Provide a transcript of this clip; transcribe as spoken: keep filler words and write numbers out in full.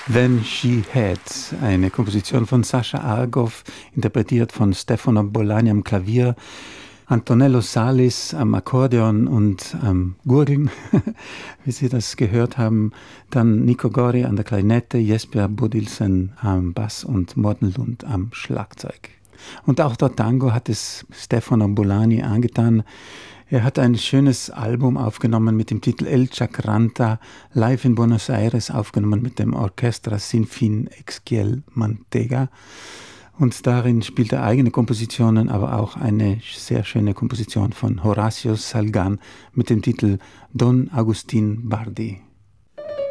When She Had, eine Komposition von Sascha Argov, interpretiert von Stefano Bolani am Klavier, Antonello Salis am Akkordeon und am Gurgeln, wie Sie das gehört haben, dann Nico Gori an der Klarinette, Jesper Bodilsen am Bass und Morten Lund am Schlagzeug. Und auch der Tango hat es Stefano Bolani angetan. Er hat ein schönes Album aufgenommen mit dem Titel El Chakranta, live in Buenos Aires, aufgenommen mit dem Orchestra Sinfín Exquiel Mantega. Und darin spielt er eigene Kompositionen, aber auch eine sehr schöne Komposition von Horacio Salgan mit dem Titel Don Agustín Bardi.